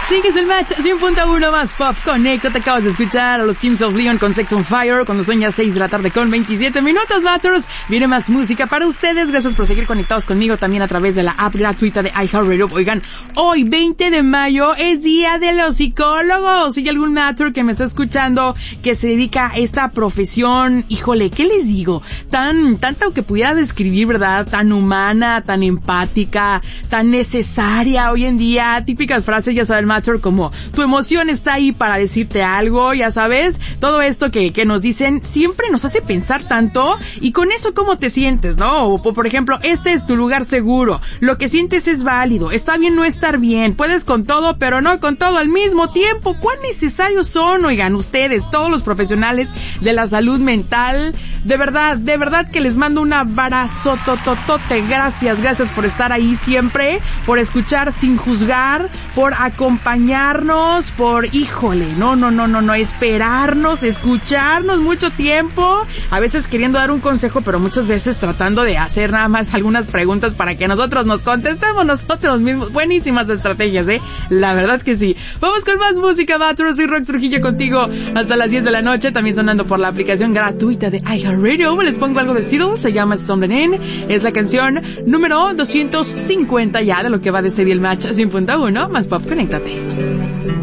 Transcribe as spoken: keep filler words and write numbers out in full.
Sigues el match cien punto uno más Pop Connect. Te acabas de escuchar a los Kings of Leon con Sex on Fire cuando son ya seis de la tarde con veintisiete minutos, Batters. Viene más música para ustedes. Gracias por seguir conectados conmigo también a través de la app gratuita de iHeartRadio. Oigan, hoy veinte de mayo es día de los psicólogos. Si hay algún Matter que me está escuchando que se dedica a esta profesión, híjole, ¿qué les digo? Tan, tanto que pudiera describir, ¿verdad? Tan humana, tan empática, tan necesaria hoy en día. Típicas frases, ya saben, Matter, como tu emoción está ahí para decirte algo, ya sabes, todo esto que, que nos dicen siempre nos hace pensar tanto, y con eso cómo te sientes, ¿no? O por ejemplo, este es tu lugar seguro, lo que sientes es válido, está bien no estar bien, puedes con todo, pero no con todo al mismo tiempo. ¿Cuán necesarios son, oigan, ustedes, todos los profesionales de la salud mental? De verdad, de verdad que les mando un abrazo tototote, gracias, gracias por estar ahí siempre, por escuchar sin juzgar, por acompañarnos, por, híjole, no, no, no, no, no, esperarnos, escucharnos mucho tiempo, a veces queriendo dar un consejo, pero muchas veces tratando de hacer nada más algunas preguntas para que nosotros nos contestemos nosotros mismos. Buenísimas estrategias, ¿eh? La verdad que sí. Vamos con más música, Batters, y Rox Trujillo contigo hasta las diez de la noche, también sonando por la aplicación gratuita de iHeartRadio. Les pongo algo de Seattle, se llama Stumbling In, es la canción número doscientos cincuenta ya de lo que va de ese día el match cien punto uno más Pop, conéctate.